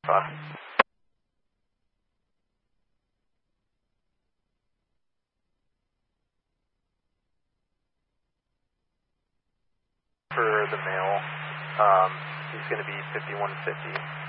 For the male, he's going to be 5150.